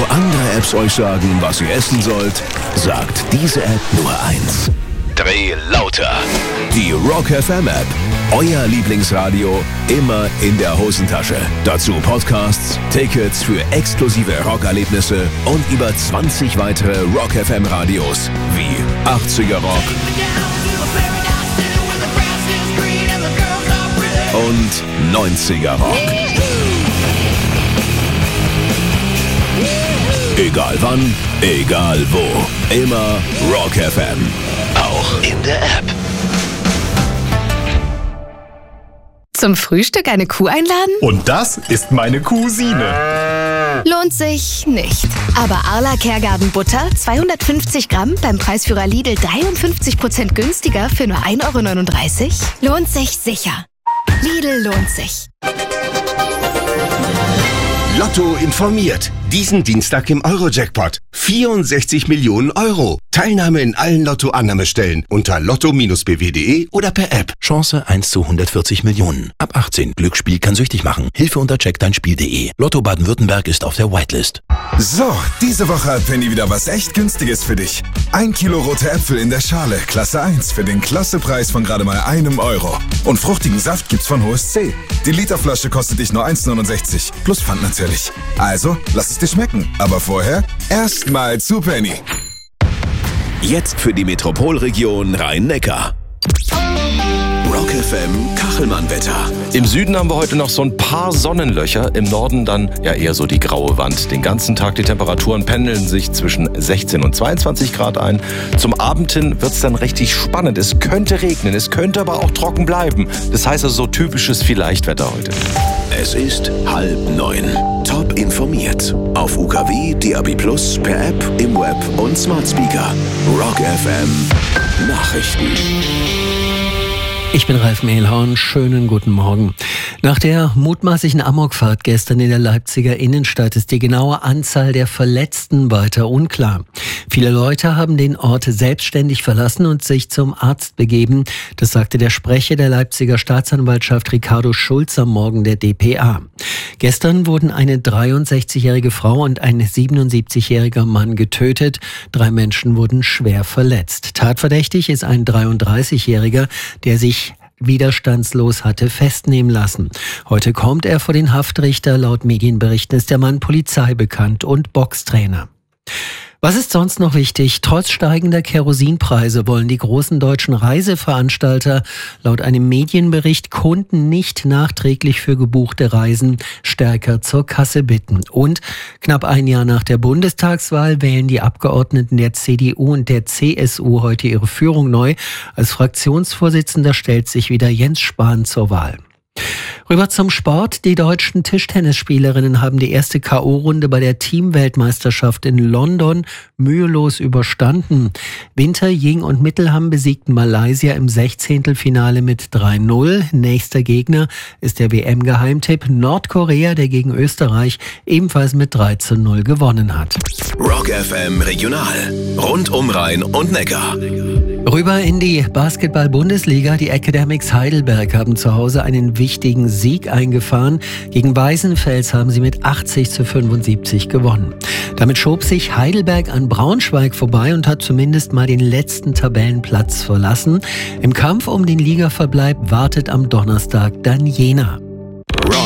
andere Apps euch sagen, was ihr essen sollt, sagt diese App nur eins. Dreh lauter. Die Rock FM App. Euer Lieblingsradio immer in der Hosentasche. Dazu Podcasts, Tickets für exklusive Rockerlebnisse und über 20 weitere Rock FM Radios wie 80er Rock und 90er Rock. Egal wann, egal wo. Immer Rock FM. Auch in der App. Zum Frühstück eine Kuh einladen? Und das ist meine Cousine. Lohnt sich nicht. Aber Arla Kergarten Butter, 250 Gramm, beim Preisführer Lidl 53% günstiger für nur 1,39 €? Lohnt sich sicher. Lidl lohnt sich. Lotto informiert. Diesen Dienstag im Euro-Jackpot. 64 Millionen Euro. Teilnahme in allen Lotto-Annahmestellen unter lotto-bw.de oder per App. Chance 1 zu 140 Millionen. Ab 18. Glücksspiel kann süchtig machen. Hilfe unter checkdeinspiel.de. Lotto Baden-Württemberg ist auf der Whitelist. So, diese Woche hat Penny wieder was echt Günstiges für dich. 1 Kilo rote Äpfel in der Schale, Klasse 1, für den Klassepreis von gerade mal €1. Und fruchtigen Saft gibt's von Hohes C. Die Literflasche kostet dich nur 1,69. Plus Pfand natürlich. Also, lass es dir schmecken. Aber vorher erstmal zu Penny. Jetzt für die Metropolregion Rhein-Neckar. Rock FM Kachelmann-Wetter. Im Süden haben wir heute noch so ein paar Sonnenlöcher, im Norden dann ja eher so die graue Wand. Den ganzen Tag die Temperaturen pendeln sich zwischen 16 und 22 Grad ein. Zum Abend hin wird es dann richtig spannend. Es könnte regnen, es könnte aber auch trocken bleiben. Das heißt also so typisches Vielleichtwetter heute. Es ist 8:30. Top informiert. Auf UKW, DAB+, per App, im Web und Smart Speaker. Rock FM Nachrichten. Ich bin Ralf Mehlhorn, schönen guten Morgen. Nach der mutmaßlichen Amokfahrt gestern in der Leipziger Innenstadt ist die genaue Anzahl der Verletzten weiter unklar. Viele Leute haben den Ort selbstständig verlassen und sich zum Arzt begeben. Das sagte der Sprecher der Leipziger Staatsanwaltschaft Ricardo Schulz am Morgen der dpa. Gestern wurden eine 63-jährige Frau und ein 77-jähriger Mann getötet. 3 Menschen wurden schwer verletzt. Tatverdächtig ist ein 33-jähriger, der sich widerstandslos hatte festnehmen lassen. Heute kommt er vor den Haftrichter. Laut Medienberichten ist der Mann polizeibekannt und Boxtrainer. Was ist sonst noch wichtig? Trotz steigender Kerosinpreise wollen die großen deutschen Reiseveranstalter laut einem Medienbericht Kunden nicht nachträglich für gebuchte Reisen stärker zur Kasse bitten. Und knapp ein Jahr nach der Bundestagswahl wählen die Abgeordneten der CDU und der CSU heute ihre Führung neu. Als Fraktionsvorsitzender stellt sich wieder Jens Spahn zur Wahl. Rüber zum Sport. Die deutschen Tischtennisspielerinnen haben die erste K.O.-Runde bei der Teamweltmeisterschaft in London mühelos überstanden. Winter, Ying und Mittelham besiegten Malaysia im 16. mit 3:0. Nächster Gegner ist der WM-Geheimtipp Nordkorea, der gegen Österreich ebenfalls mit 3:0 gewonnen hat. Rock FM Regional. Rund um Rhein und Neckar. Rüber in die Basketball-Bundesliga. Die Academics Heidelberg haben zu Hause einen wichtigen Sieg eingefahren. Gegen Weißenfels haben sie mit 80:75 gewonnen. Damit schob sich Heidelberg an Braunschweig vorbei und hat zumindest mal den letzten Tabellenplatz verlassen. Im Kampf um den Ligaverbleib wartet am Donnerstag dann Jena.